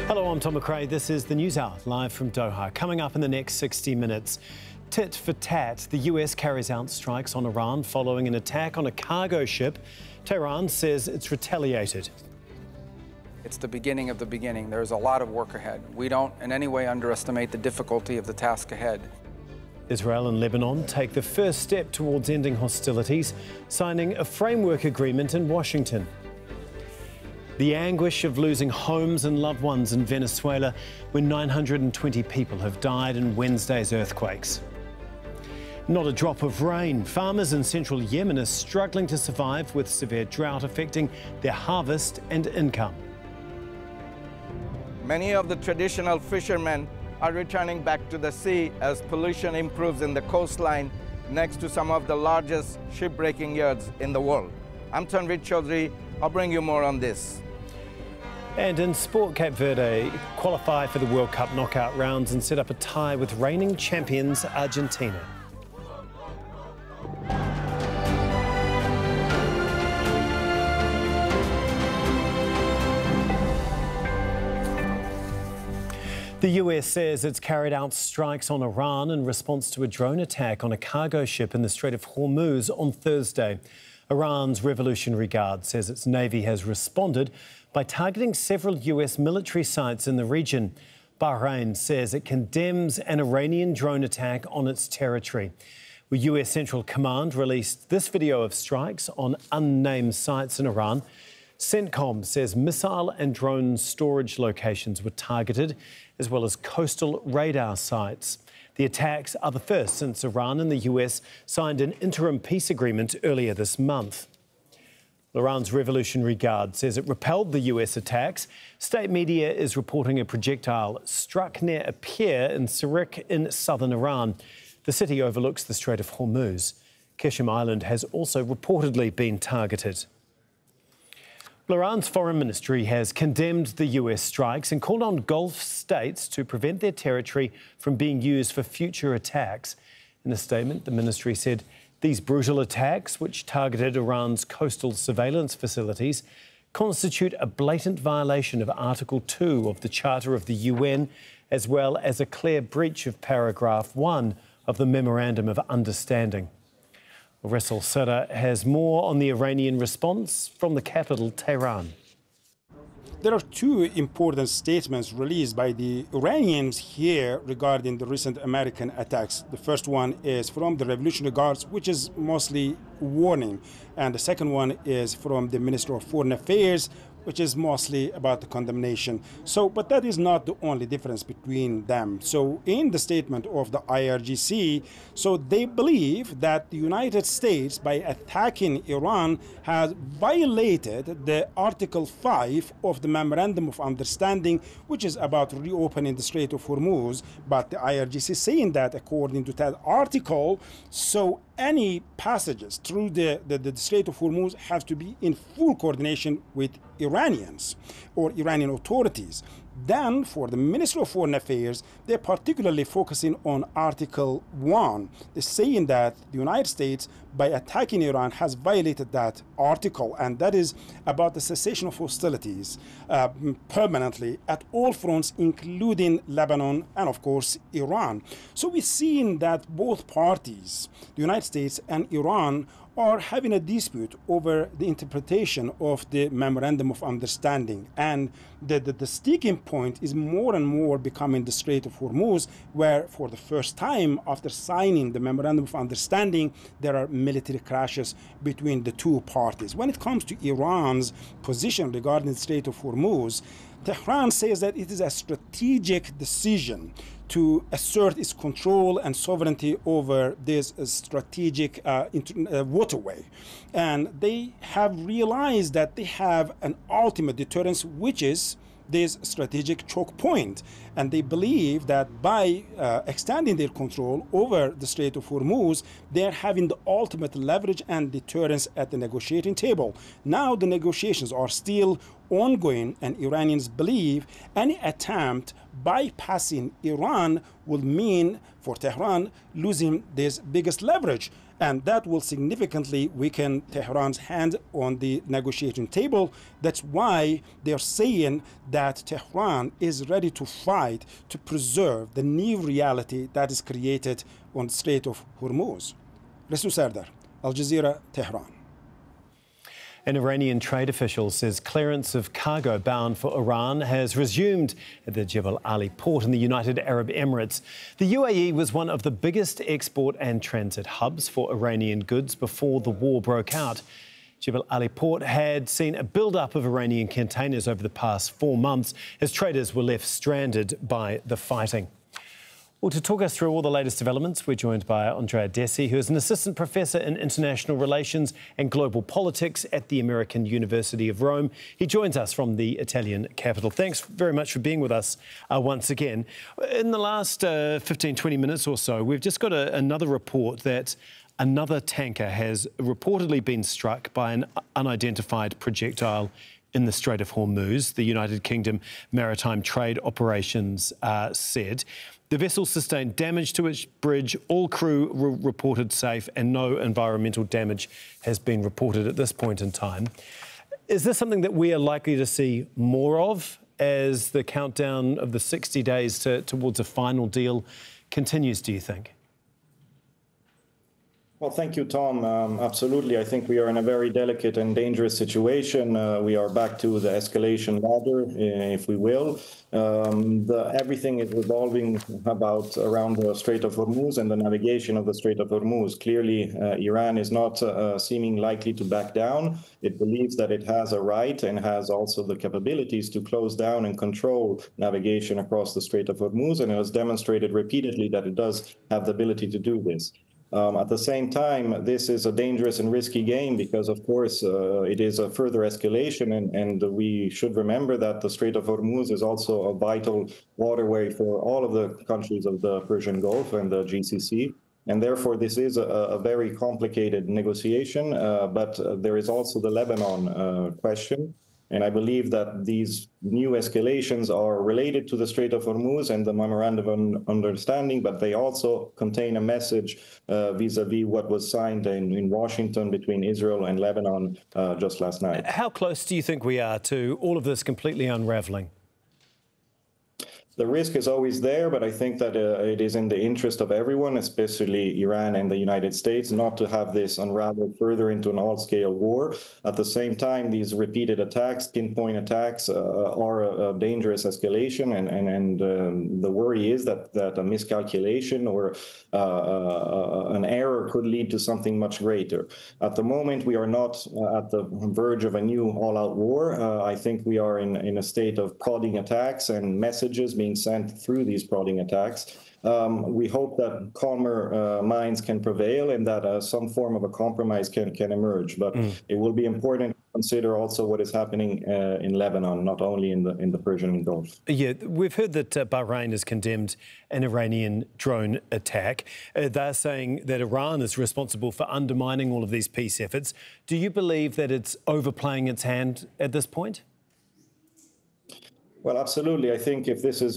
Hello, I'm Tom McRae. This is the News Hour, live from Doha. Coming up in the next 60 minutes, tit for tat, the US carries out strikes on Iran following an attack on a cargo ship. Tehran says it's retaliated. It's the beginning of the beginning. There's a lot of work ahead. We don't in any way underestimate the difficulty of the task ahead. Israel and Lebanon take the first step towards ending hostilities, signing a framework agreement in Washington. The anguish of losing homes and loved ones in Venezuela when 920 people have died in Wednesday's earthquakes. Not a drop of rain. Farmers in central Yemen are struggling to survive with severe drought affecting their harvest and income. Many of the traditional fishermen are returning back to the sea as pollution improves in the coastline next to some of the largest shipbreaking yards in the world. I'm Tanveer Chaudhry. I'll bring you more on this. And in sport, Cape Verde qualify for the World Cup knockout rounds and set up a tie with reigning champions Argentina. The US says it's carried out strikes on Iran in response to a drone attack on a cargo ship in the Strait of Hormuz on Thursday. Iran's Revolutionary Guard says its navy has responded by targeting several US military sites in the region. Bahrain says it condemns an Iranian drone attack on its territory. The US Central Command released this video of strikes on unnamed sites in Iran. CENTCOM says missile and drone storage locations were targeted, as well as coastal radar sites. The attacks are the first since Iran and the US signed an interim peace agreement earlier this month. Iran's Revolutionary Guard says it repelled the US attacks. State media is reporting a projectile struck near a pier in Sirik in southern Iran. The city overlooks the Strait of Hormuz. Qeshm Island has also reportedly been targeted. Iran's foreign ministry has condemned the US strikes and called on Gulf states to prevent their territory from being used for future attacks. In a statement, the ministry said these brutal attacks, which targeted Iran's coastal surveillance facilities, constitute a blatant violation of Article 2 of the Charter of the UN, as well as a clear breach of Paragraph 1 of the Memorandum of Understanding. Ressel Sada has more on the Iranian response from the capital, Tehran. There are two important statements released by the Iranians here regarding the recent American attacks. The first one is from the Revolutionary Guards, which is mostly warning. And the second one is from the Minister of Foreign Affairs, which is mostly about the condemnation. But that is not the only difference between them. So in the statement of the IRGC, they believe that the United States, by attacking Iran, has violated the Article 5 of the Memorandum of Understanding, which is about reopening the Strait of Hormuz. But the IRGC is saying that according to that article, any passages through the Strait of Hormuz have to be in full coordination with Iranians or Iranian authorities. Then, for the Ministry of Foreign Affairs, they're particularly focusing on Article 1. They're saying that the United States, by attacking Iran, has violated that article, and that is about the cessation of hostilities permanently at all fronts, including Lebanon and, of course, Iran. So we're seeing that both parties, the United States and Iran, are having a dispute over the interpretation of the Memorandum of Understanding. And the sticking point is more and more becoming the Strait of Hormuz, where for the first time after signing the Memorandum of Understanding, there are military clashes between the two parties. When it comes to Iran's position regarding the Strait of Hormuz, Tehran says that it is a strategic decision to assert its control and sovereignty over this strategic waterway. And they have realized that they have an ultimate deterrence, which is this strategic choke point. And they believe that by extending their control over the Strait of Hormuz, they're having the ultimate leverage and deterrence at the negotiating table. Now the negotiations are still ongoing, and Iranians believe any attempt bypassing Iran will mean for Tehran losing this biggest leverage. And that will significantly weaken Tehran's hand on the negotiating table. That's why they're saying that Tehran is ready to fight to preserve the new reality that is created on the Strait of Hormuz. Resu Sardar, Al Jazeera, Tehran. An Iranian trade official says clearance of cargo bound for Iran has resumed at the Jebel Ali port in the United Arab Emirates. The UAE was one of the biggest export and transit hubs for Iranian goods before the war broke out. Jebel Ali port had seen a build-up of Iranian containers over the past 4 months as traders were left stranded by the fighting. Well, to talk us through all the latest developments, we're joined by Andrea Dessi, who is an assistant professor in international relations and global politics at the American University of Rome. He joins us from the Italian capital. Thanks very much for being with us once again. In the last 15, 20 minutes or so, we've just got another report that another tanker has reportedly been struck by an unidentified projectile in the Strait of Hormuz, the United Kingdom Maritime Trade Operations said. The vessel sustained damage to its bridge. All crew were reported safe and no environmental damage has been reported at this point in time. Is this something that we are likely to see more of as the countdown of the 60 days towards a final deal continues, do you think? Well, thank you, Tom. Absolutely. I think we are in a very delicate and dangerous situation. We are back to the escalation ladder, if we will. Everything is revolving around the Strait of Hormuz and the navigation of the Strait of Hormuz. Clearly, Iran is not seeming likely to back down. It believes that it has a right and has also the capabilities to close down and control navigation across the Strait of Hormuz, and it has demonstrated repeatedly that it does have the ability to do this. At the same time, this is a dangerous and risky game because, of course, it is a further escalation, and we should remember that the Strait of Hormuz is also a vital waterway for all of the countries of the Persian Gulf and the GCC. And therefore, this is a very complicated negotiation, but there is also the Lebanon question. And I believe that these new escalations are related to the Strait of Hormuz and the Memorandum of Understanding, but they also contain a message vis-à-vis what was signed in Washington between Israel and Lebanon just last night. How close do you think we are to all of this completely unraveling? The risk is always there, but I think that it is in the interest of everyone, especially Iran and the United States, not to have this unravel further into an all-scale war. At the same time, these repeated attacks, pinpoint attacks, are a dangerous escalation, and the worry is that a miscalculation or an error could lead to something much greater. At the moment, we are not at the verge of a new all-out war. I think we are in a state of prodding attacks and messages being sent through these prodding attacks. We hope that calmer minds can prevail and that some form of a compromise can emerge. But it will be important to consider also what is happening in Lebanon, not only in the Persian Gulf. Yeah, we've heard that Bahrain has condemned an Iranian drone attack. They're saying that Iran is responsible for undermining all of these peace efforts. Do you believe that it's overplaying its hand at this point? Well, absolutely. I think if this is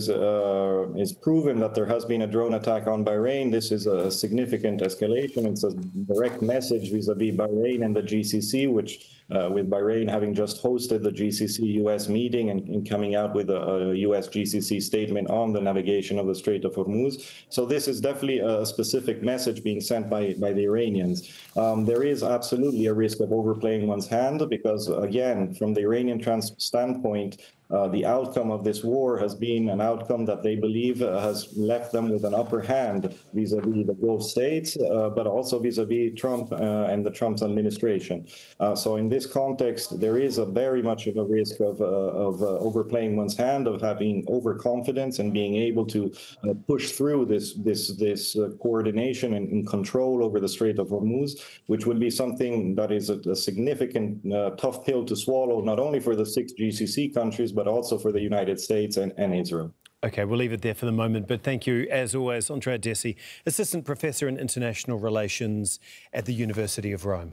proven that there has been a drone attack on Bahrain, this is a significant escalation. It's a direct message vis-à-vis Bahrain and the GCC, which with Bahrain having just hosted the GCC-US meeting and coming out with a US-GCC statement on the navigation of the Strait of Hormuz. So this is definitely a specific message being sent by the Iranians. There is absolutely a risk of overplaying one's hand because, again, from the Iranian standpoint, the outcome of this war has been an outcome that they believe has left them with an upper hand vis-à-vis the Gulf states, but also vis-à-vis Trump and the Trump administration. So in this context, there is very much of a risk of overplaying one's hand, of having overconfidence and being able to push through this coordination and control over the Strait of Hormuz, which would be something that is a significant tough pill to swallow, not only for the 6 GCC countries, but also for the United States and Israel. OK, we'll leave it there for the moment. But thank you, as always, Andrea Dessi, Assistant Professor in International Relations at the University of Rome.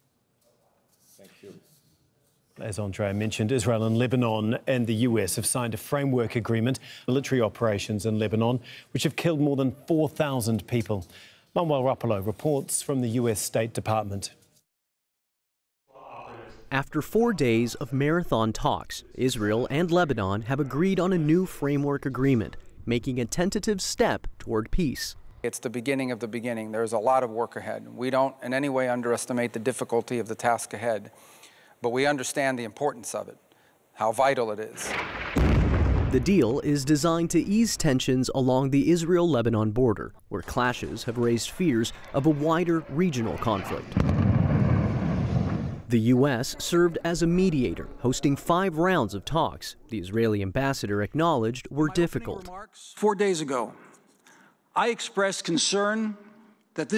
Thank you. As Andrea mentioned, Israel and Lebanon and the US have signed a framework agreement, military operations in Lebanon, which have killed more than 4,000 people. Manuel Rapallo reports from the US State Department. After 4 days of marathon talks, Israel and Lebanon have agreed on a new framework agreement, making a tentative step toward peace. It's the beginning of the beginning. There's a lot of work ahead. We don't in any way underestimate the difficulty of the task ahead, but we understand the importance of it, how vital it is. The deal is designed to ease tensions along the Israel-Lebanon border, where clashes have raised fears of a wider regional conflict. The U.S. served as a mediator, hosting 5 rounds of talks the Israeli ambassador acknowledged were difficult. 4 days ago, I expressed concern